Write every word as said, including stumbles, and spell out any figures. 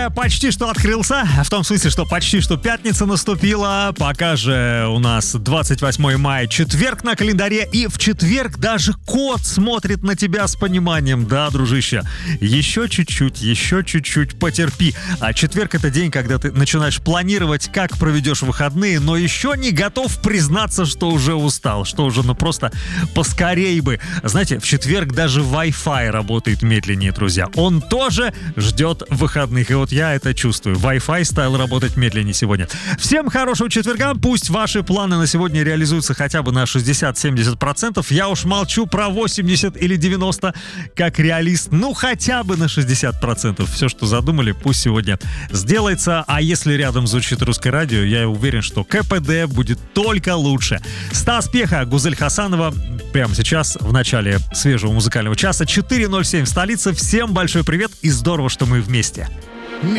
уже почти что открылся, в том смысле, что почти что пятница наступила. Пока же у нас двадцать восьмое мая, четверг на календаре, и в четверг даже кот смотрит на тебя с пониманием. Да, дружище, еще чуть-чуть, еще чуть-чуть потерпи. А четверг — это день, когда ты начинаешь планировать, как проведешь выходные, но еще не готов признаться, что уже устал, что уже, ну просто поскорей бы. Знаете, в четверг даже Wi-Fi работает медленнее, друзья. Он тоже ждет выходных. И вот я это чувствую. Wi-Fi стал работать медленнее сегодня. Всем хорошего четверга. Пусть ваши планы на сегодня реализуются хотя бы на шестьдесят-семьдесят процентов. Я уж молчу про восемьдесят или девяносто как реалист. Ну, хотя бы на шестьдесят процентов. Все, что задумали, пусть сегодня сделается. А если рядом звучит русское радио, я уверен, что КПД будет только лучше. Стас Пьеха, Гузель Хасанова. Прямо сейчас, в начале свежего музыкального часа, четыре ноль семь в столице. Всем большой привет и здорово, что мы вместе.